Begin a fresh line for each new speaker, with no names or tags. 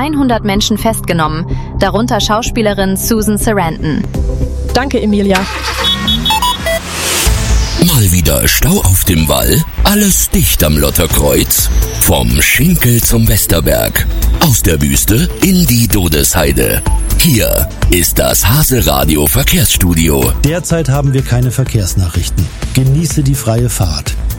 100 Menschen festgenommen, darunter Schauspielerin Susan Sarandon.
Danke, Emilia.
Mal wieder Stau auf dem Wall, alles dicht am Lotterkreuz. Vom Schinkel zum Westerberg, aus der Wüste in die Dodesheide. Hier ist das Hase-Radio Verkehrsstudio.
Derzeit haben wir keine Verkehrsnachrichten. Genieße die freie Fahrt.